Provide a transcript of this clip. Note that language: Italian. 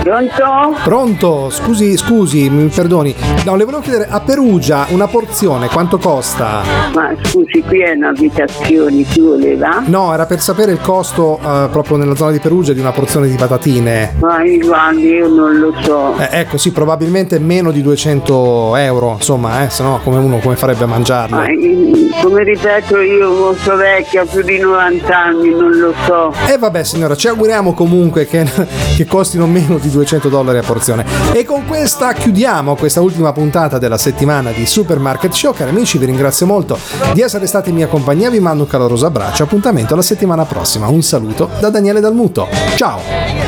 Pronto? Pronto? Scusi, mi perdoni. No, le volevo chiedere, a Perugia una porzione quanto costa? Ma scusi, qui è un'abitazione, chi voleva? No, era per sapere il costo proprio nella zona di Perugia di una porzione di patatine. Ma guardi, io non lo so. Ecco, sì, probabilmente meno di 200 euro, insomma, se no come farebbe a mangiarle? Ma, come ripeto, io molto vecchia, più di 90 anni, non lo so. Vabbè signora, ci auguriamo comunque che costino meno di $200 a porzione. E con questa chiudiamo questa ultima puntata della settimana di Supermarket Show. Cari amici, vi ringrazio molto di essere stati in mia compagnia, vi mando un caloroso abbraccio, appuntamento la settimana prossima. Un saluto da Daniele Dalmuto, ciao!